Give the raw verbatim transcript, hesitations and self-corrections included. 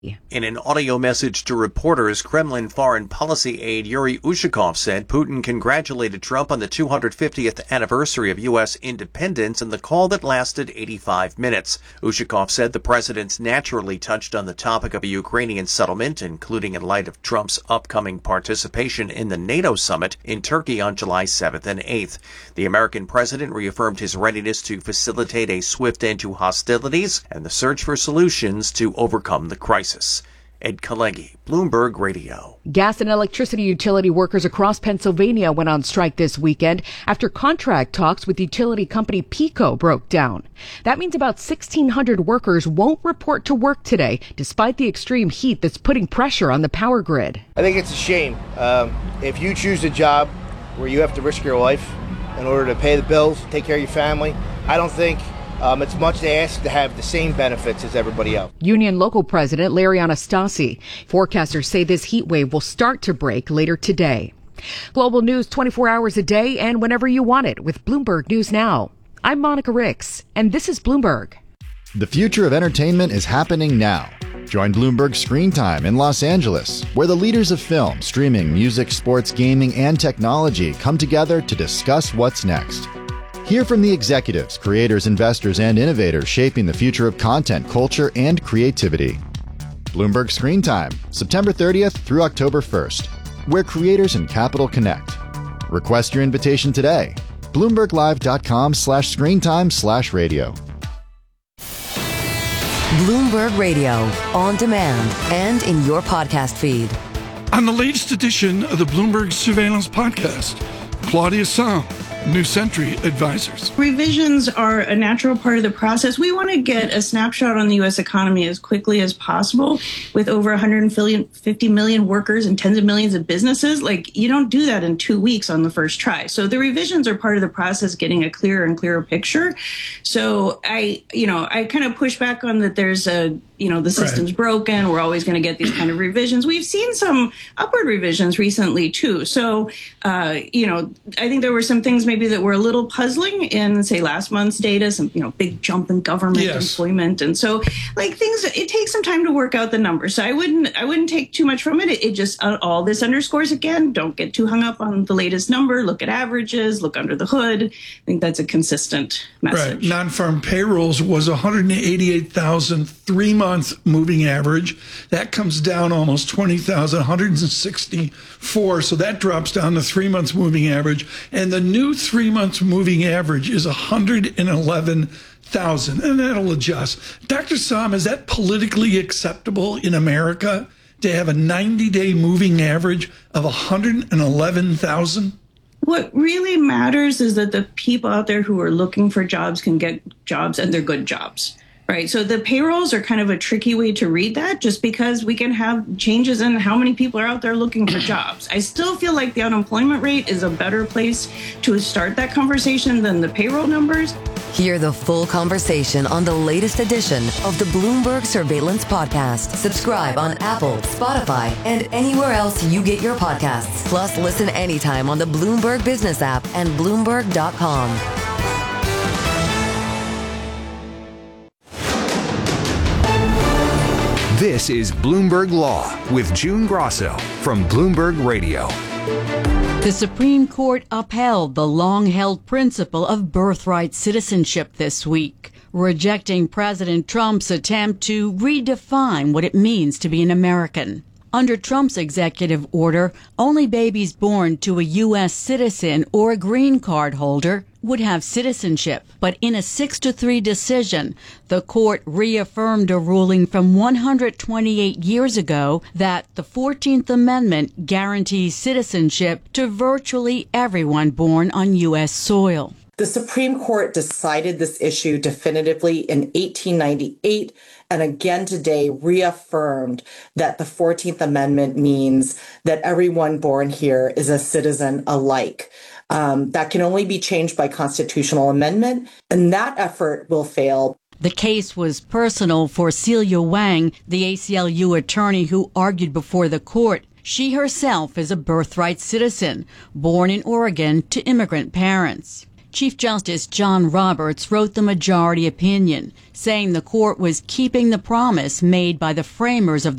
In an audio message to reporters, Kremlin foreign policy aide Yuri Ushakov said Putin congratulated Trump on the two hundred fiftieth anniversary of U S independence in the call that lasted eighty-five minutes. Ushakov said the presidents naturally touched on the topic of a Ukrainian settlement, including in light of Trump's upcoming participation in the NATO summit in Turkey on July seventh and eighth. The American president reaffirmed his readiness to facilitate a swift end to hostilities and the search for solutions to overcome the crisis. Ed Kalegi, Bloomberg Radio. Gas and electricity utility workers across Pennsylvania went on strike this weekend after contract talks with utility company PECO broke down. That means about sixteen hundred workers won't report to work today, despite the extreme heat that's putting pressure on the power grid. I think it's a shame. Um, if you choose a job where you have to risk your life in order to pay the bills, take care of your family, I don't think Um, it's much to ask to have the same benefits as everybody else. Union local president Larry Anastasi. Forecasters say this heat wave will start to break later today. Global news twenty-four hours a day and whenever you want it with Bloomberg News Now. I'm Monica Ricks, and this is Bloomberg. The future of entertainment is happening now. Join Bloomberg Screen Time in Los Angeles, where the leaders of film, streaming, music, sports, gaming, and technology come together to discuss what's next. Hear from the executives, creators, investors, and innovators shaping the future of content, culture, and creativity. Bloomberg Screen Time, September thirtieth through October first, where creators and capital connect. Request your invitation today. BloombergLive.com slash screentime slash radio. Bloomberg Radio, on demand and in your podcast feed. On the latest edition of the Bloomberg Surveillance Podcast, Claudia Sahm, New Century Advisors. Revisions are a natural part of the process. We want to get a snapshot on the U S economy as quickly as possible with over one hundred fifty million workers and tens of millions of businesses. Like, you don't do that in two weeks on the first try. So the revisions are part of the process, getting a clearer and clearer picture. So I, you know, I kind of push back on that there's a, you know, the system's right. broken. We're always going to get these kind of revisions. We've seen some upward revisions recently, too. So, uh, you know, I think there were some things maybe that were a little puzzling in, say, last month's data, some, you know, big jump in government yes. employment. And so, like, things, it takes some time to work out the numbers. So I wouldn't, I wouldn't take too much from it. It, it just, uh, all this underscores, again, don't get too hung up on the latest number. Look at averages, look under the hood. I think that's a consistent message. Right. Non-farm payrolls was one hundred eighty-eight thousand three-month moving average. That comes down almost twenty thousand, one hundred sixty-four. So that drops down to three months moving average. And the new three months moving average is one hundred eleven thousand. And that'll adjust. Doctor Sahm, is that politically acceptable in America to have a ninety-day moving average of one hundred eleven thousand? What really matters is that the people out there who are looking for jobs can get jobs, and they're good jobs. Right. So the payrolls are kind of a tricky way to read that, just because we can have changes in how many people are out there looking for jobs. I still feel like the unemployment rate is a better place to start that conversation than the payroll numbers. Hear the full conversation on the latest edition of the Bloomberg Surveillance Podcast. Subscribe on Apple, Spotify, and anywhere else you get your podcasts. Plus, listen anytime on the Bloomberg Business app and Bloomberg dot com. This is Bloomberg Law with June Grosso from Bloomberg Radio. The Supreme Court upheld the long-held principle of birthright citizenship this week, rejecting President Trump's attempt to redefine what it means to be an American. Under Trump's executive order, only babies born to a U S citizen or a green card holder would have citizenship. But in a six to three decision, the court reaffirmed a ruling from one hundred twenty-eight years ago that the fourteenth Amendment guarantees citizenship to virtually everyone born on U S soil. The Supreme Court decided this issue definitively in eighteen ninety-eight, and again today reaffirmed that the fourteenth Amendment means that everyone born here is a citizen alike. Um, that can only be changed by constitutional amendment, and that effort will fail. The case was personal for Celia Wang, the A C L U attorney who argued before the court. She herself is a birthright citizen, born in Oregon to immigrant parents. Chief Justice John Roberts wrote the majority opinion, saying the court was keeping the promise made by the framers of the